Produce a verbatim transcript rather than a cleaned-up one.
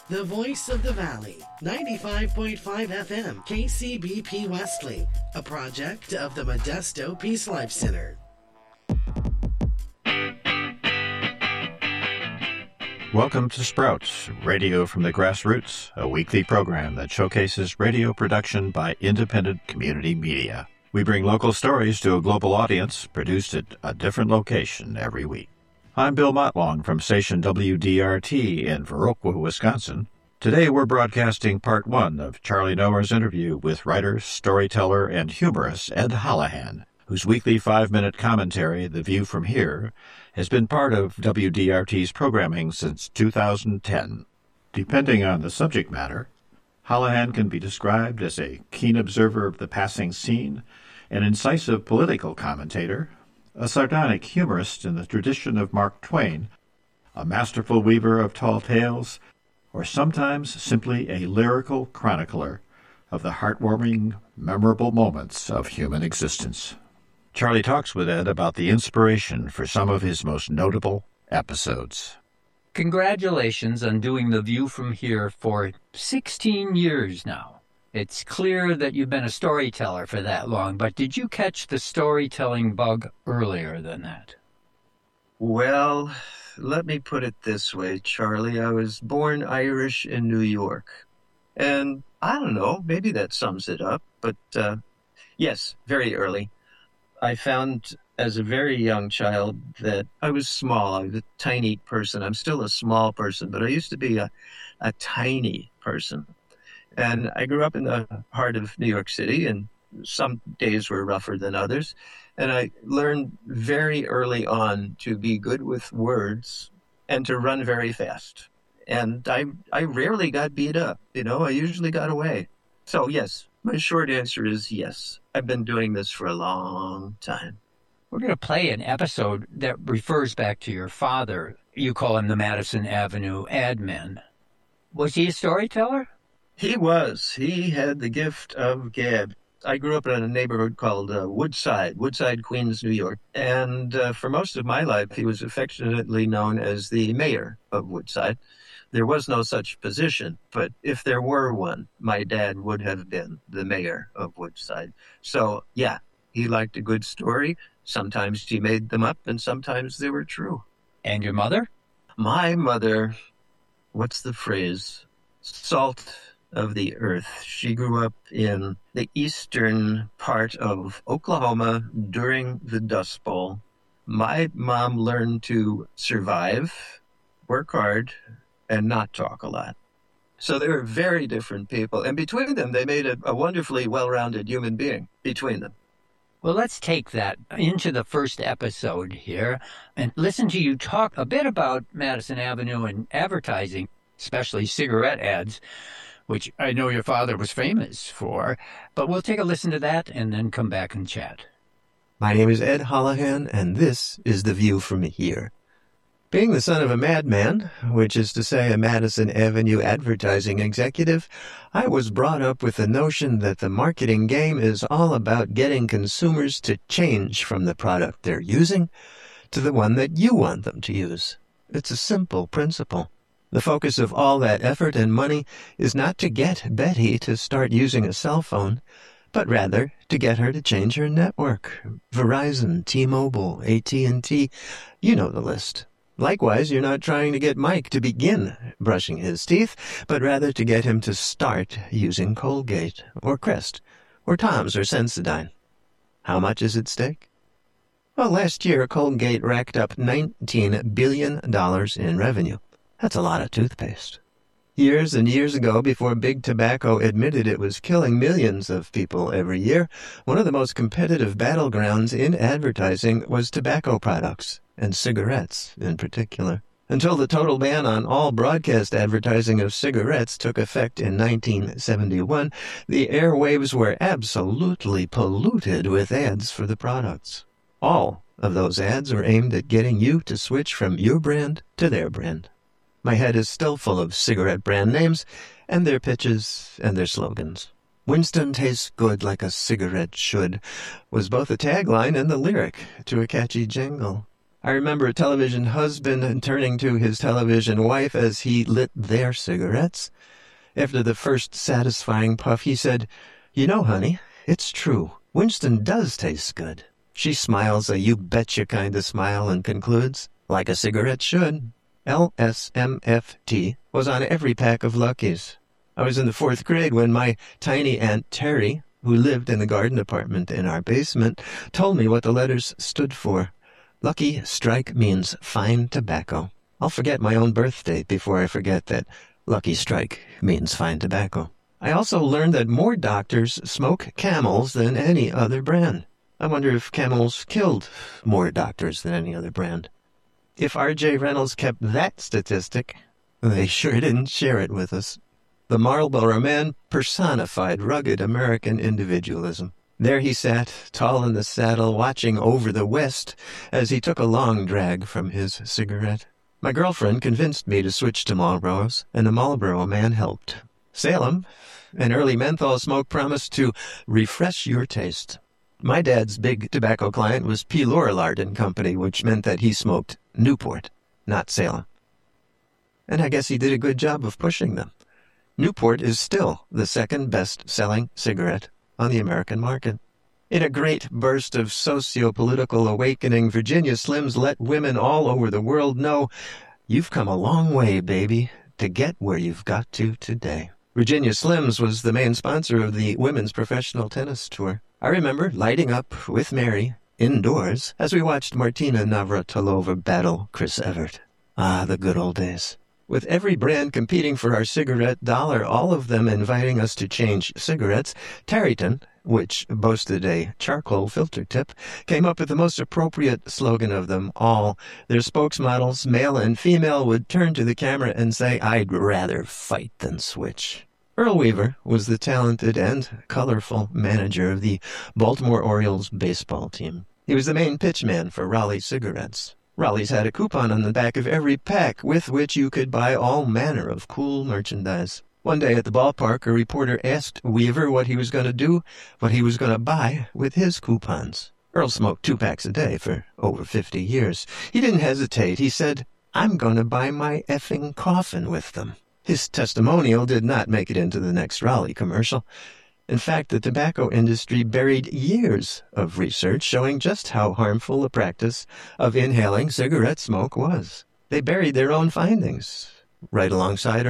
The Voice of the Valley, ninety-five point five F M, K C B P Wesley, a project of the Modesto Peace Life Center. Welcome to Sprouts, Radio from the Grassroots, a weekly program that showcases radio production by independent community media. We bring local stories to a global audience, produced at a different location every week. I'm Bill Motlong from station W D R T in Viroqua, Wisconsin. Today we're broadcasting part one of Charlie Noer's interview with writer, storyteller, and humorist Ed Holohan, whose weekly five-minute commentary, The View from Here, has been part of W D R T's programming since two thousand ten. Depending on the subject matter, Holohan can be described as a keen observer of the passing scene, an incisive political commentator, a sardonic humorist in the tradition of Mark Twain, a masterful weaver of tall tales, or sometimes simply a lyrical chronicler of the heartwarming, memorable moments of human existence. Charlie talks with Ed about the inspiration for some of his most notable episodes. Congratulations on doing The View from Here for sixteen years now. It's clear that you've been a storyteller for that long, but did you catch the storytelling bug earlier than that? Well, let me put it this way, Charlie. I was born Irish in New York. And I don't know, maybe that sums it up. But uh, yes, very early. I found as a very young child that I was small. I was a tiny person. I'm still a small person, but I used to be a, a tiny person. And I grew up in the heart of New York City, and some days were rougher than others. And I learned very early on to be good with words and to run very fast. And I I rarely got beat up, you know, I usually got away. So yes, my short answer is yes. I've been doing this for a long time. We're going to play an episode that refers back to your father. You call him the Madison Avenue admin. Was he a storyteller? He was. He had the gift of gab. I grew up in a neighborhood called uh, Woodside, Woodside, Queens, New York. And uh, for most of my life, he was affectionately known as the mayor of Woodside. There was no such position, but if there were one, my dad would have been the mayor of Woodside. So, yeah, he liked a good story. Sometimes he made them up, and sometimes they were true. And your mother? My mother, what's the phrase? Salt of the earth. She grew up in the eastern part of Oklahoma during the Dust Bowl. My mom learned to survive, work hard, and not talk a lot. So they were very different people. And between them, they made a, a wonderfully well-rounded human being between them. Well, let's take that into the first episode here and listen to you talk a bit about Madison Avenue and advertising, especially cigarette ads, which I know your father was famous for. But we'll take a listen to that and then come back and chat. My name is Ed Holohan, and this is The View from Here. Being the son of a madman, which is to say a Madison Avenue advertising executive, I was brought up with the notion that the marketing game is all about getting consumers to change from the product they're using to the one that you want them to use. It's a simple principle. The focus of all that effort and money is not to get Betty to start using a cell phone, but rather to get her to change her network. Verizon, T-Mobile, A T and T, you know the list. Likewise, you're not trying to get Mike to begin brushing his teeth, but rather to get him to start using Colgate, or Crest, or Tom's, or Sensodyne. How much is at stake? Well, last year, Colgate racked up nineteen billion dollars in revenue. That's a lot of toothpaste. Years and years ago, before Big Tobacco admitted it was killing millions of people every year, one of the most competitive battlegrounds in advertising was tobacco products, and cigarettes in particular. Until the total ban on all broadcast advertising of cigarettes took effect in nineteen seventy-one, the airwaves were absolutely polluted with ads for the products. All of those ads were aimed at getting you to switch from your brand to their brand. My head is still full of cigarette brand names and their pitches and their slogans. Winston tastes good like a cigarette should was both a tagline and the lyric to a catchy jingle. I remember a television husband turning to his television wife as he lit their cigarettes. After the first satisfying puff, he said, "You know, honey, it's true. Winston does taste good." She smiles a you-betcha kind of smile and concludes, "Like a cigarette should." L S M F T was on every pack of Luckies. I was in the fourth grade when my tiny Aunt Terry, who lived in the garden apartment in our basement, told me what the letters stood for. Lucky Strike means fine tobacco. I'll forget my own birthday before I forget that Lucky Strike means fine tobacco. I also learned that more doctors smoke Camels than any other brand. I wonder if Camels killed more doctors than any other brand. If R J Reynolds kept that statistic, they sure didn't share it with us. The Marlboro Man personified rugged American individualism. There he sat, tall in the saddle, watching over the West as he took a long drag from his cigarette. My girlfriend convinced me to switch to Marlboros, and the Marlboro Man helped. Salem, an early menthol smoke, promised to refresh your taste. My dad's big tobacco client was P. Lorillard and Company, which meant that he smoked Newport, not Salem. And I guess he did a good job of pushing them. Newport is still the second best-selling cigarette on the American market. In a great burst of socio-political awakening, Virginia Slims let women all over the world know, "You've come a long way, baby, to get where you've got to today." Virginia Slims was the main sponsor of the Women's Professional Tennis Tour. I remember lighting up with Mary indoors as we watched Martina Navratilova battle Chris Evert. Ah, the good old days. With every brand competing for our cigarette dollar, all of them inviting us to change cigarettes, Tareyton, which boasted a charcoal filter tip, came up with the most appropriate slogan of them all. Their spokesmodels, male and female, would turn to the camera and say, "I'd rather fight than switch." Earl Weaver was the talented and colorful manager of the Baltimore Orioles baseball team. He was the main pitchman for Raleigh cigarettes. Raleigh's had a coupon on the back of every pack with which you could buy all manner of cool merchandise. One day at the ballpark, a reporter asked Weaver what he was going to do, what he was going to buy with his coupons. Earl smoked two packs a day for over fifty years. He didn't hesitate. He said, "I'm going to buy my effing coffin with them." His testimonial did not make it into the next Raleigh commercial. In fact, the tobacco industry buried years of research showing just how harmful the practice of inhaling cigarette smoke was. They buried their own findings right alongside